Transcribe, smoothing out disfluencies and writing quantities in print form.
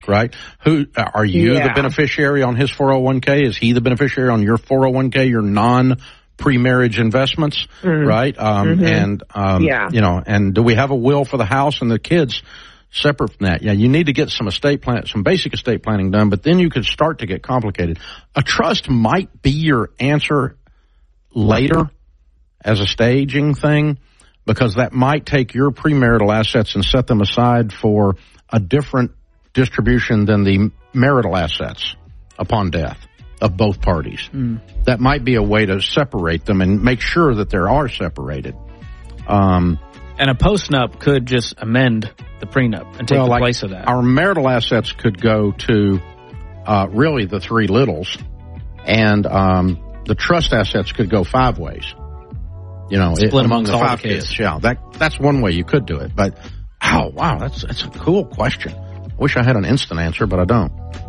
right? Who are you the beneficiary on his 401k? Is he the beneficiary on your 401k, your non-pre-marriage investments, right? And and do we have a will for the house and the kids separate from that? Yeah, you need to get some basic estate planning done, but then you could start to get complicated. A trust might be your answer later as a staging thing, because that might take your premarital assets and set them aside for a different distribution than the marital assets upon death of both parties. That might be a way to separate them and make sure that they are separated. And a post-nup could just amend the prenup and take the place of that. Our marital assets could go to really the three littles, and the trust assets could go 5 ways. Split among the 5 kids. kids. Yeah, that's one way you could do it. But, wow, that's a cool question. I wish I had an instant answer, but I don't.